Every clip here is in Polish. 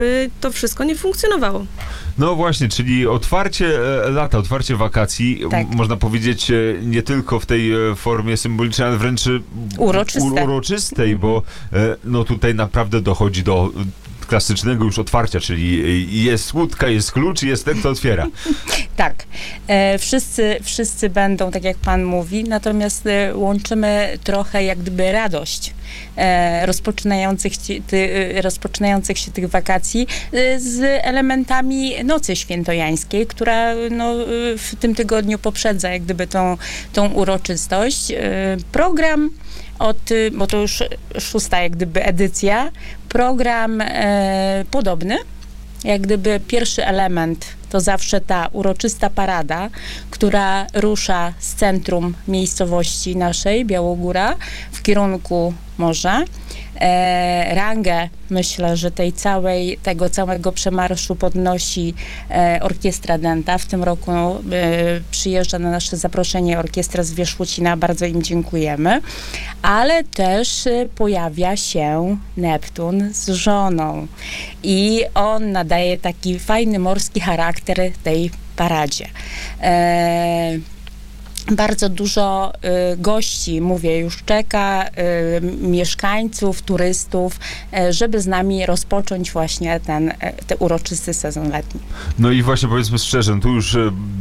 to wszystko nie funkcjonowało. No właśnie, czyli otwarcie lata, otwarcie wakacji, Tak. można powiedzieć nie tylko w tej formie symbolicznej, ale wręcz uroczystej, bo no tutaj naprawdę dochodzi do klasycznego już otwarcia, czyli jest łódka, jest klucz i jest ten, kto otwiera. Tak. Wszyscy będą, tak jak pan mówi, natomiast łączymy trochę jak gdyby radość rozpoczynających się tych wakacji z elementami Nocy Świętojańskiej, która no, w tym tygodniu poprzedza jak gdyby tą uroczystość. Program bo to już 6. jak gdyby edycja, program podobny. Jak gdyby pierwszy element to zawsze ta uroczysta parada, która rusza z centrum miejscowości naszej, Białogóra, w kierunku morza. Rangę, myślę, że tego całego przemarszu podnosi Orkiestra Dęta. W tym roku przyjeżdża na nasze zaproszenie Orkiestra z Wierzchłocina, bardzo im dziękujemy. Ale też pojawia się Neptun z żoną i on nadaje taki fajny morski charakter tej paradzie. Bardzo dużo gości, mówię, już czeka, mieszkańców, turystów, żeby z nami rozpocząć właśnie ten uroczysty sezon letni. No i właśnie powiedzmy szczerze, tu już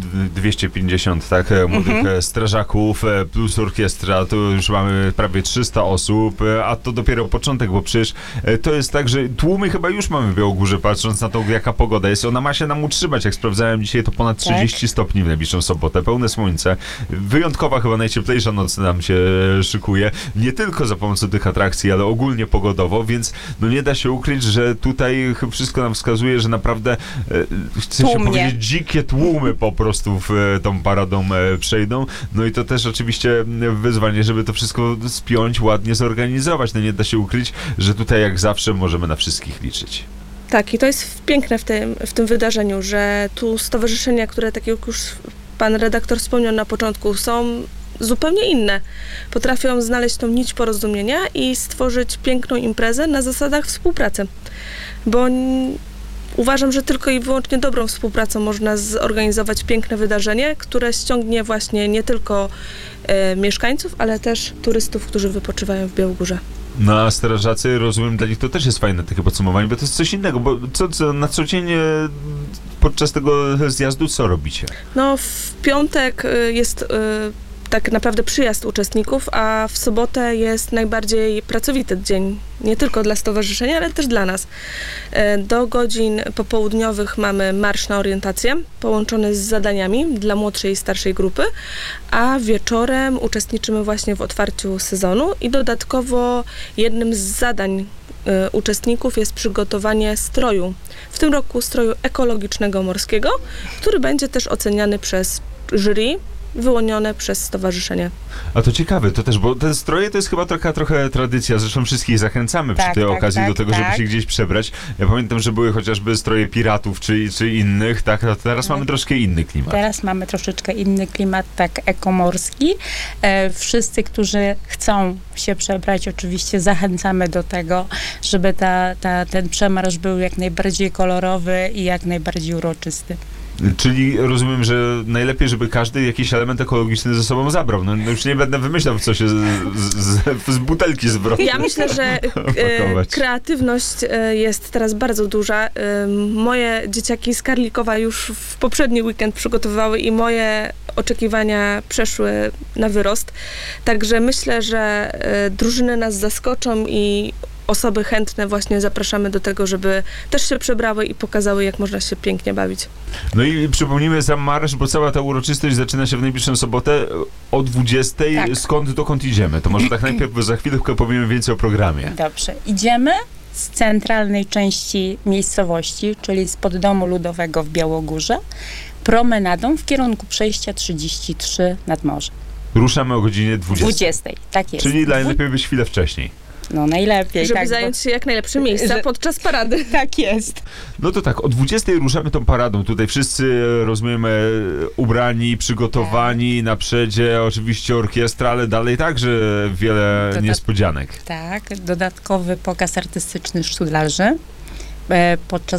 250 młodych strażaków plus orkiestra, to już mamy prawie 300 osób, a to dopiero początek, bo przecież to jest tak, że tłumy chyba już mamy w Białogórze, patrząc na to, jaka pogoda jest. Ona ma się nam utrzymać, jak sprawdzałem dzisiaj, to ponad 30 stopni w najbliższą sobotę, pełne słońce. Wyjątkowa, chyba najcieplejsza noc nam się szykuje. Nie tylko za pomocą tych atrakcji, ale ogólnie pogodowo, więc no nie da się ukryć, że tutaj wszystko nam wskazuje, że naprawdę chce się powiedzieć dzikie tłumy po prostu tą paradą przejdą. No i to też oczywiście wyzwanie, żeby to wszystko spiąć, ładnie zorganizować. No nie da się ukryć, że tutaj jak zawsze możemy na wszystkich liczyć. Tak, i to jest piękne w tym wydarzeniu, że tu stowarzyszenia, które, tak jak już pan redaktor wspomniał na początku, są zupełnie inne. Potrafią znaleźć tą nić porozumienia i stworzyć piękną imprezę na zasadach współpracy. Bo uważam, że tylko i wyłącznie dobrą współpracą można zorganizować piękne wydarzenie, które ściągnie właśnie nie tylko mieszkańców, ale też turystów, którzy wypoczywają w Białogórze. No a strażacy, rozumiem, dla nich to też jest fajne takie podsumowanie, bo to jest coś innego, bo na co dzień podczas tego zjazdu co robicie? No w piątek jest tak naprawdę przyjazd uczestników, a w sobotę jest najbardziej pracowity dzień, nie tylko dla stowarzyszenia, ale też dla nas. Do godzin popołudniowych mamy marsz na orientację, połączony z zadaniami dla młodszej i starszej grupy, a wieczorem uczestniczymy właśnie w otwarciu sezonu i dodatkowo jednym z zadań uczestników jest przygotowanie stroju. W tym roku stroju ekologicznego morskiego, który będzie też oceniany przez jury, wyłonione przez stowarzyszenie. A to ciekawe, to też, bo te stroje to jest chyba trochę tradycja, zresztą wszystkich zachęcamy przy tej okazji do tego, żeby się gdzieś przebrać. Ja pamiętam, że były chociażby stroje piratów czy innych, tak, a teraz mamy troszkę inny klimat. Teraz mamy troszeczkę inny klimat, tak ekomorski. Wszyscy, którzy chcą się przebrać, oczywiście zachęcamy do tego, żeby ten przemarsz był jak najbardziej kolorowy i jak najbardziej uroczysty. Czyli rozumiem, że najlepiej, żeby każdy jakiś element ekologiczny ze sobą zabrał. No już nie będę wymyślał, co się z butelki zwrotnej. Ja myślę, że kreatywność jest teraz bardzo duża. Moje dzieciaki z Karlikowa już w poprzedni weekend przygotowywały i moje oczekiwania przeszły na wyrost. Także myślę, że drużyny nas zaskoczą i osoby chętne właśnie zapraszamy do tego, żeby też się przebrały i pokazały, jak można się pięknie bawić. No i przypomnijmy sam marsz, bo cała ta uroczystość zaczyna się w najbliższą sobotę o 20. Tak. Skąd dokąd idziemy? To może tak najpierw, bo za chwilkę powiemy więcej o programie. Dobrze. Idziemy z centralnej części miejscowości, czyli spod Domu Ludowego w Białogórze, promenadą w kierunku przejścia 33 nad morze. Ruszamy o godzinie 20. 20, tak jest. Czyli najlepiej być chwilę wcześniej. No najlepiej. Żeby zająć się jak najlepsze miejsca podczas parady. Tak jest. No to tak, o 20 ruszamy tą paradą. Tutaj wszyscy, rozumiemy, ubrani, przygotowani, na przedzie, oczywiście orkiestra, ale dalej także wiele niespodzianek. Tak, dodatkowy pokaz artystyczny sztućlarzy. podczas